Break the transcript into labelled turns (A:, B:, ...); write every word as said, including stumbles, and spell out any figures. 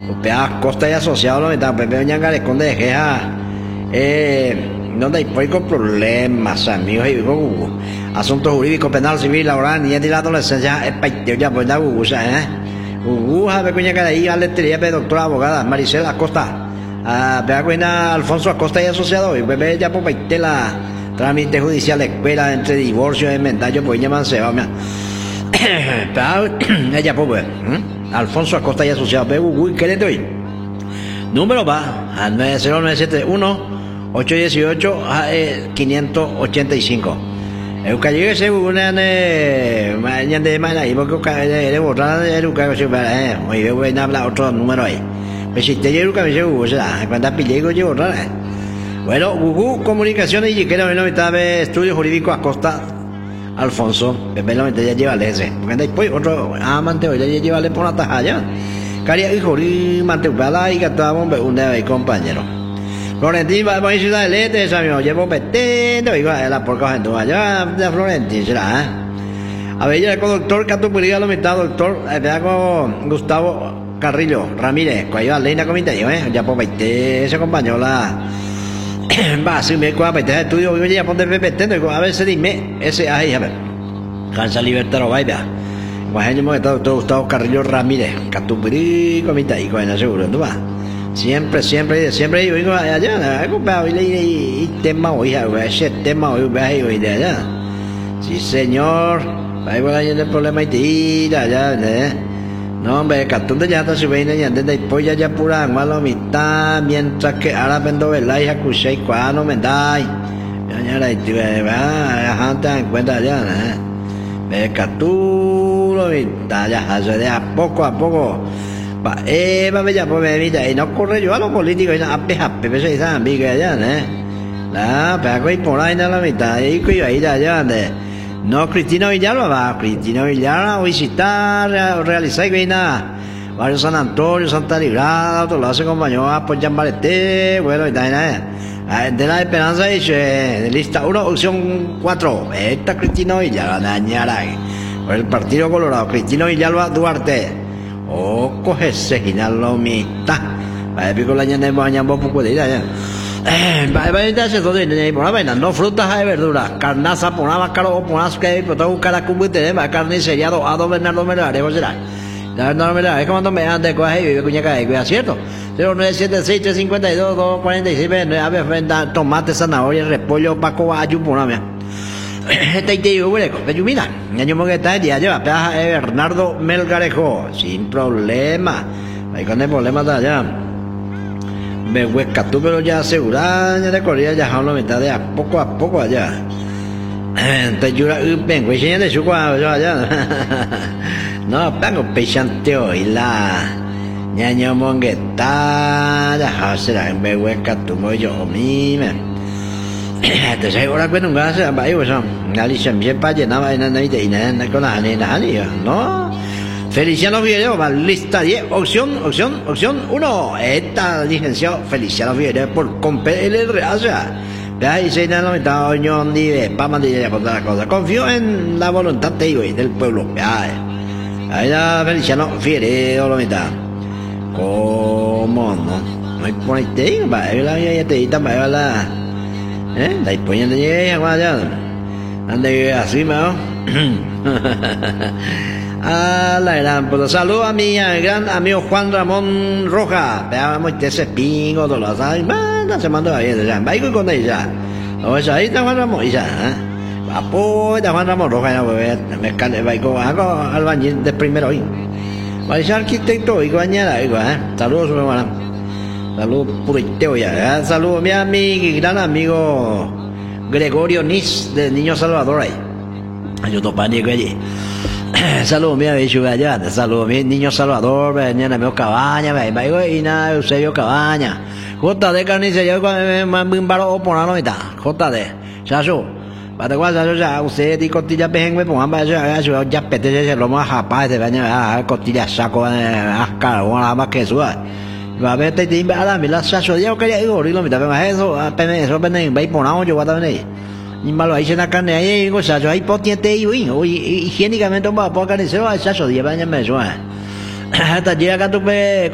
A: Upea Costa y asociado lo meta Pepe Ñanga le esconde de queja eh donde hay pues con problemas amigos y uh, asuntos jurídicos penal civil laboral y de la adolescencia es paiteo ya pues da usa eh uh a ver cuña que ahí a letrería de doctora abogada Maricel Acosta a vea cuña Alfonso Acosta y asociado y Pepe ya pues paite la trámite judicial escuela entre divorcio y enmendaño pues llaman se va ella pues Alfonso Acosta y asociado Pepe uy qué le doy número va al nueve cero nueve siete uno ocho dieciocho quinientos ochenta y cinco. El que ese una mañana de mañana y porque le borrar el que se va eh hoy voy a hablar otro número ahí. Pues si te llego que me llevo, o sea, cuando pillo yo borrar. Bueno, Google Comunicaciones y quiero ver la estudio jurídico Acosta Alfonso, Pepe lo ya lleva ese. Porque después otro amante hoy ya lleva por la tajalla. Caria y Jori mantepala y catábamos un de compañero. Florentín va a ir a la Este, amigo, llevo petendo, igual a la porca gente allá de Florentín, será, ¿eh? A ver, ya con doctor Catupuriga lo mitad, doctor, espera con Gustavo Carrillo Ramírez, cuando iba a Leina Comitario, ¿eh? Ya por veinte, ese compañero la. Va, si me cuadra, veinte de estudio, yo ya ponte petendo, a ver, se dime, ese ahí, a ver. Cansa Libertad, vaya. Pues hemos estado doctor Gustavo Carrillo Ramírez, Catupuriga Comitario, bueno, seguro, ¿no va? Siempre, siempre, siempre yo digo allá, he comprado y tema hoy, ese tema hoy, hoy de allá. Sí, señor, ahí va el problema y tira allá, ¿eh? No, hombre, Catún de ya está subiendo y antes de después ya ya pura malo mitad, mientras que ahora vendo velay, ya escuché y cuando me da, ya ya la va, ya te encuentra allá, ¿eh? Ve Catún, lo mitad, ya hace de a poco a poco. Eh, va a ver, pues mira, y no corre yo a los políticos, y no, ape, ape, pero se están bien allá, ¿eh? La, pero hay por ahí en la mitad, y que yo ahí allá, ¿eh? No, Cristina Villalba va, Cristina Villalba, visitar, realizar, que nada, Barrio San Antonio, Santa Librada, todo lo hace compañero, pues Chambarete, bueno, y tal, ¿eh? De la Esperanza dice, de lista uno, opción cuatro, esta Cristina Villalba, dañará, por el Partido Colorado, Cristina Villalba Duarte. Oh, coge ese ginalo mitad. Vaya pico la ñana de baña un poco de idea. Eh, vaya vaya se todo de por la vaina, no frutas y verduras, carnaza por una caro por unas que por todo cara como te va carne sellado a dos Bernardo Melare, ¿cómo será? Bernardo Melare, es como me ande coge y cuña cae, es cierto. cero nueve siete seis tres cinco dos dos cuatro seis, ave venda tomate, zanahoria, repollo, paco, ayu por una. Este te digo, güey, que mira, año que está día lleva peaja Bernardo Melgarejo, sin problema. Ahí con el problema de allá. Me huesca tú, pero ya asegurada, ya te corría ya a la mitad de a poco a poco allá. Te llora, vengo y de su cuadro allá. No, tengo pechanteo y la ñaño mongueta, ya será en me huesca tú, yo mismo. Entonces ahora cuando un gas va yo son la licencia para llenar en la noche y nada con la nena no Feliciano Figueroa va lista diez opción opción opción uno esta licenciado Feliciano Figueroa por con P L R o sea ya dice nada no está oñón ni de para mandar por otra cosa confío en la voluntad de ellos del pueblo ahí la Feliciano Figueroa lo mitad cómo no no hay por ahí te digo va la ya te digo va la ¿eh? Ahí poniendo ya allá. Ande así, ¿no? A la gran, pues saludo a mi gran amigo Juan Ramón Roja. Veamos ese pingo, todos los años. Bueno, se mandó ahí, ya. Vaya con ella. O sea, ahí está Juan Ramón, ya. Apoya está Juan Ramón Roja, me cae, vaya con algo albañil de primero hoy. Va a ser arquitecto y bañera, igual, ¿eh? Saludos, mi hermano. Saludos puriteo ya, ¿eh? Saludos a mi amigo, gran amigo Gregorio Nis del Niño Salvador ahí. Yo topa ni allí. Saludos mi amigo allá, saludos mi Niño Salvador, venía a mi cabaña, me iba y nada, Eusebio Cabaña. J D Carnicería me un baro por la mitad. J D, Sasu. Para cuál ya usted y costilla pejen me pongan para eso ya pete se lo más japá de baña costilla saco a cara una más que suba. Va ver te timba la mi la saso yo quería ir gorilo mi también eso apenas eso ven vai ponao yo guata ven ni malo ahí se na carne ahí go saso ahí potiente y higiénicamente va por carnicero saso diez baña me suena hasta llega tu pe